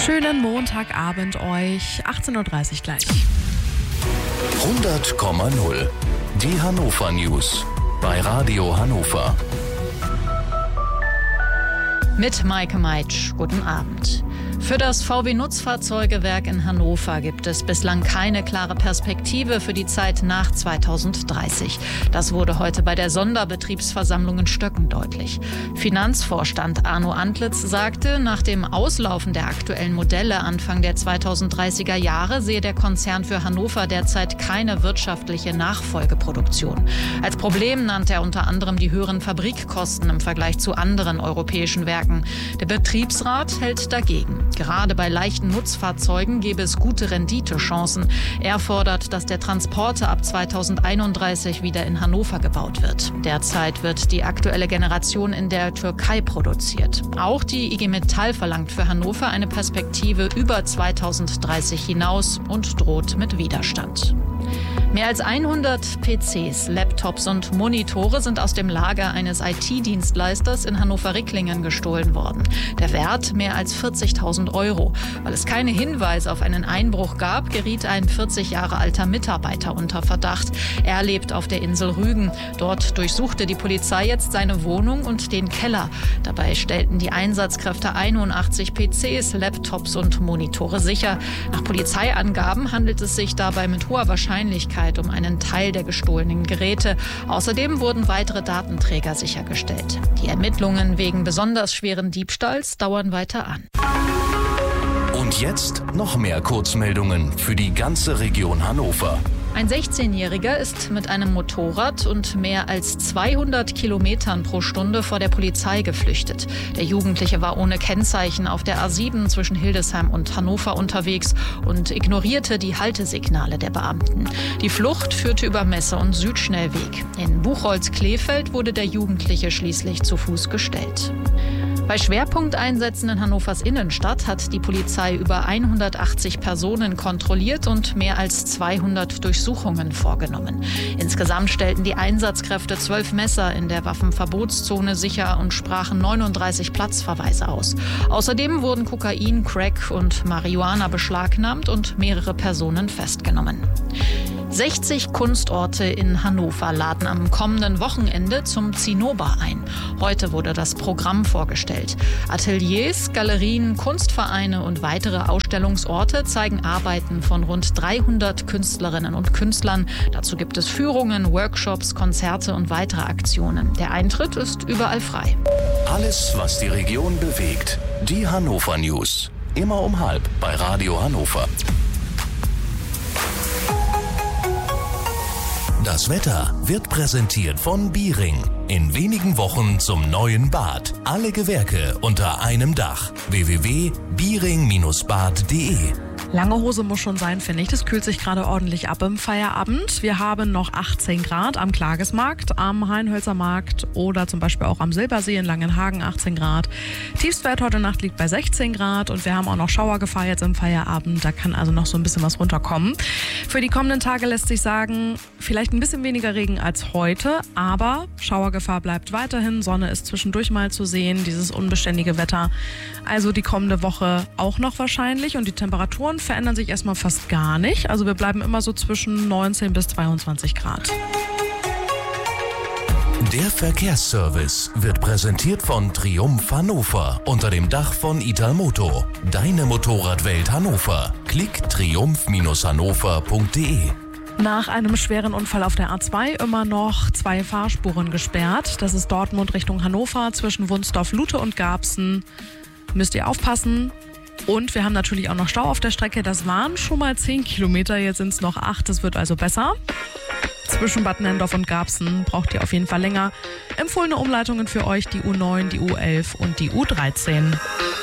Schönen Montagabend euch, 18.30 Uhr gleich. 100,0. Die Hannover News bei Radio Hannover. Mit Maike Meitsch, guten Abend. Für das VW-Nutzfahrzeugewerk in Hannover gibt es bislang keine klare Perspektive für die Zeit nach 2030. Das wurde heute bei der Sonderbetriebsversammlung in Stöcken deutlich. Finanzvorstand Arno Antlitz sagte, nach dem Auslaufen der aktuellen Modelle Anfang der 2030er Jahre sehe der Konzern für Hannover derzeit keine wirtschaftliche Nachfolgeproduktion. Als Problem nannte er unter anderem die höheren Fabrikkosten im Vergleich zu anderen europäischen Werken. Der Betriebsrat hält dagegen. Gerade bei leichten Nutzfahrzeugen gäbe es gute Renditechancen. Er fordert, dass der Transporter ab 2031 wieder in Hannover gebaut wird. Derzeit wird die aktuelle Generation in der Türkei produziert. Auch die IG Metall verlangt für Hannover eine Perspektive über 2030 hinaus und droht mit Widerstand. Mehr als 100 PCs, Laptops und Monitore sind aus dem Lager eines IT-Dienstleisters in Hannover-Ricklingen gestohlen worden. Der Wert mehr als 40.000 €. Weil es keine Hinweise auf einen Einbruch gab, geriet ein 40 Jahre alter Mitarbeiter unter Verdacht. Er lebt auf der Insel Rügen. Dort durchsuchte die Polizei jetzt seine Wohnung und den Keller. Dabei stellten die Einsatzkräfte 81 PCs, Laptops und Monitore sicher. Nach Polizeiangaben handelt es sich dabei mit hoher Wahrscheinlichkeit um einen Teil der gestohlenen Geräte. Außerdem wurden weitere Datenträger sichergestellt. Die Ermittlungen wegen besonders schweren Diebstahls dauern weiter an. Und jetzt noch mehr Kurzmeldungen für die ganze Region Hannover. Ein 16-Jähriger ist mit einem Motorrad und mehr als 200 Kilometern pro Stunde vor der Polizei geflüchtet. Der Jugendliche war ohne Kennzeichen auf der A7 zwischen Hildesheim und Hannover unterwegs und ignorierte die Haltesignale der Beamten. Die Flucht führte über Messe- und Südschnellweg. In Buchholz-Kleefeld wurde der Jugendliche schließlich zu Fuß gestellt. Bei Schwerpunkteinsätzen in Hannovers Innenstadt hat die Polizei über 180 Personen kontrolliert und mehr als 200 Durchsuchungen vorgenommen. Insgesamt stellten die Einsatzkräfte 12 Messer in der Waffenverbotszone sicher und sprachen 39 Platzverweise aus. Außerdem wurden Kokain, Crack und Marihuana beschlagnahmt und mehrere Personen festgenommen. 60 Kunstorte in Hannover laden am kommenden Wochenende zum Zinnober ein. Heute wurde das Programm vorgestellt. Ateliers, Galerien, Kunstvereine und weitere Ausstellungsorte zeigen Arbeiten von rund 300 Künstlerinnen und Künstlern. Dazu gibt es Führungen, Workshops, Konzerte und weitere Aktionen. Der Eintritt ist überall frei. Alles, was die Region bewegt. Die Hannover News. Immer um 12:30 bei Radio Hannover. Das Wetter wird präsentiert von Biering. In wenigen Wochen zum neuen Bad. Alle Gewerke unter einem Dach. www.biering-bad.de. Lange Hose muss schon sein, finde ich. Das kühlt sich gerade ordentlich ab im Feierabend. Wir haben noch 18 Grad am Klagesmarkt, am Hainhölzer Markt oder zum Beispiel auch am Silbersee in Langenhagen 18 Grad. Tiefstwert heute Nacht liegt bei 16 Grad und wir haben auch noch Schauergefahr jetzt im Feierabend. Da kann also noch so ein bisschen was runterkommen. Für die kommenden Tage lässt sich sagen, vielleicht ein bisschen weniger Regen als heute, aber Schauergefahr bleibt weiterhin. Sonne ist zwischendurch mal zu sehen, dieses unbeständige Wetter. Also die kommende Woche auch noch wahrscheinlich und die Temperaturen verändern sich erstmal fast gar nicht. Also wir bleiben immer so zwischen 19 bis 22 Grad. Der Verkehrsservice wird präsentiert von Triumph Hannover unter dem Dach von Italmoto. Deine Motorradwelt Hannover. Klick triumph-hannover.de. Nach einem schweren Unfall auf der A2 immer noch 2 Fahrspuren gesperrt. Das ist Dortmund Richtung Hannover zwischen Wunsdorf, Lute und Garbsen. Müsst ihr aufpassen. Und wir haben natürlich auch noch Stau auf der Strecke. Das waren schon mal 10 Kilometer, jetzt sind es noch 8. Das wird also besser. Zwischen Bad Nenndorf und Garbsen braucht ihr auf jeden Fall länger. Empfohlene Umleitungen für euch die U9, die U11 und die U13.